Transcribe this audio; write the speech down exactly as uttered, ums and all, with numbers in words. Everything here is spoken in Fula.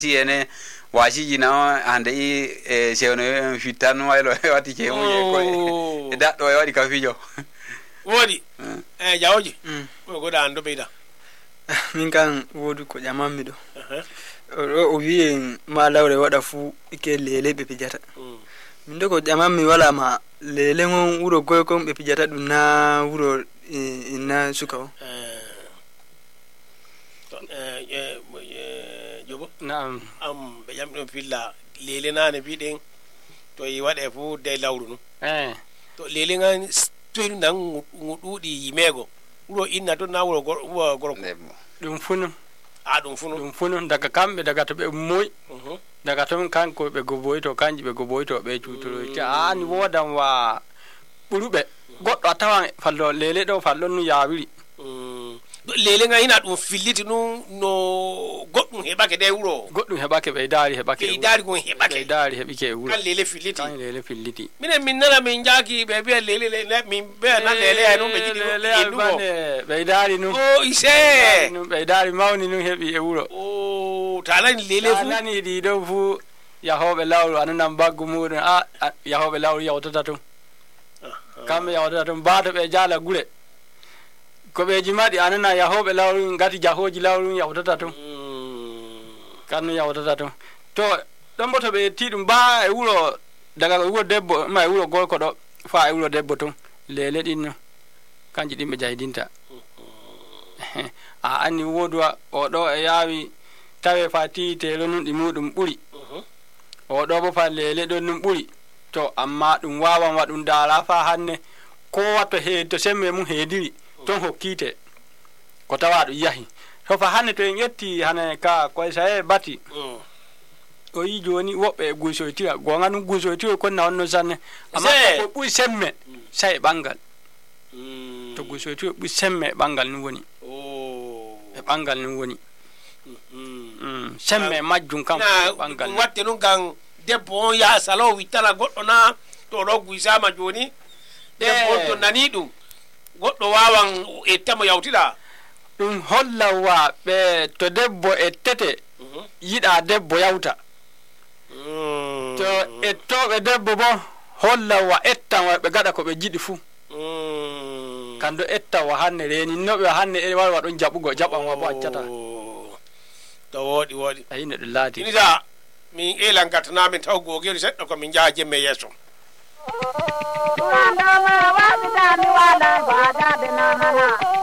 tiene washi na hande e sewno fitan waylo wati ke mu ko e daddo e wadi ka fijo wodi eh jawoji ko goda ando beida min kan wodu ko jamammi do o wiye ma lawre wada fu ike lele be pijata min do ko jamammi wala ma lele ngon wuro goy kon be pijata dum na wuro ina sukaw eh eh jobo na'am am be jam do filla lele nane biden to yi wade fu de lawru no eh to lele ngan to nan ngududi yimego wuro inna to na wuro goro dum funu a dum funu dum funu daga kambe daga to be moy daga to kanko be goboy to kanji be goboy to be tuturo ta ani wodan wa burube goddo atawan fallo lele do fallo nu yawiri lele nga ina dum filliti nu no goddum hebake de wuro goddum hebake be daari hebake be daari gon hebake be daari hebike wuro kan lele filliti kan lele filliti minen min nana min jaaki be be lele le min be na lele ay no be jidi no be daari nu o ise nu be daari mawni nu hebi e wuro o talan lele fu talan di do fu yahobe lawru ananam baggu mudun a yahobe lawru yawtata tum kambe yawtata tum baado be jala gure ko be jimadi anana yahobe lawru ngati jahoji lawru yawtata tum kanu yawtata tum to don boto be tidum ba e wuro daga wuro debbo ma e wuro gorko do fa e wuro debbo tum lele dinno kanji dimbe jaydinta a anni wodwa o do e yawi tawe fati telo nun di mudum buri o do bo fa lele don nun buri to amma dum wawan wadun dala fa hanne ko wato he to semme mun hediri ton hokkite ko tawado yahi to fa hanne to en yetti hane ka ko sae bati o yi joni wobbe gusoytira gonga nu gusoytira ko na onno sanne amma ko bu semme sai bangal to gusoytira bu semme bangal nu woni o e bangal nu woni mm semme majjum kam bangal watte nu gang debbo ya salo witala goddo na to do guisama joni debbo to nani dum goddo wawan e tamo yawtida dum holla wa be to debbo e tete yida debbo yawta to e to be debbo bo holla wa ettan wa be gada ko be jidi fu kando etta wa hanne reni no be hanne e wala don jabugo jaban wa bo accata to wodi wodi ayine do lati ni da min elan gatna min taw gogeri seddo ko min jaaje me yeso wanda ma wa bidani wala ba da de na hana